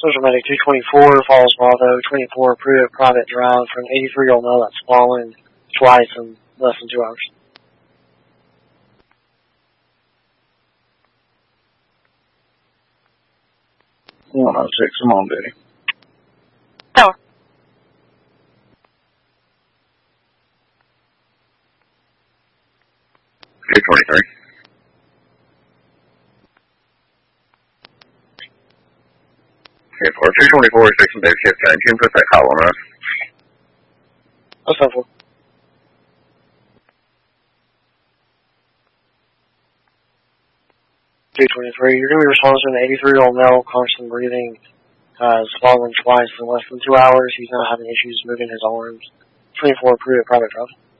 Social Medic 224, Falls Bravo, 24, Pruitt Private Drive from 83-year-old male that's fallen twice in less than 2 hours. 106, I'm on duty. Tower. $223. For 224 is fixing Dave Shift Change. You can put that call on us. That's helpful. $223, you're going to be responsive to an 83-year-old male, constant breathing, has fallen twice in less than 2 hours. He's not having issues moving his arms. 24 Pruitt Private Drive.